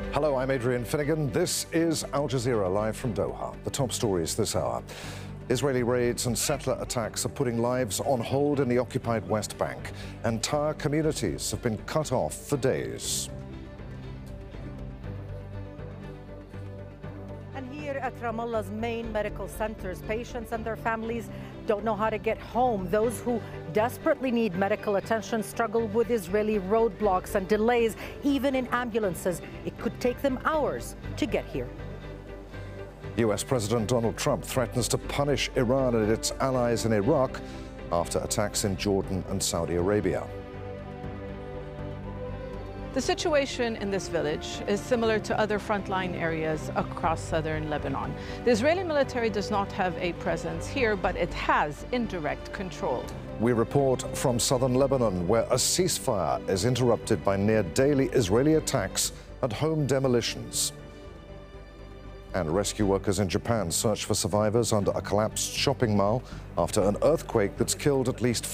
Hello, I'm Adrian Finnegan. This is Al Jazeera live from Doha. The top stories this hour. Israeli raids and settler attacks are putting lives on hold in the occupied West Bank. Entire communities have been cut off for days. And here at Ramallah's main medical centers, patients and their families don't know how to get home. Those who desperately need medical attention struggle with Israeli roadblocks and delays, even in ambulances. It could take them hours to get here. US President Donald Trump threatens to punish Iran and its allies in Iraq after attacks in Jordan and Saudi Arabia. The situation in this village is similar to other frontline areas across southern Lebanon. The Israeli military does not have a presence here, but it has indirect control. We report from southern Lebanon, where a ceasefire is interrupted by near-daily Israeli attacks and home demolitions. And rescue workers in Japan search for survivors under a collapsed shopping mall after an earthquake that's killed at least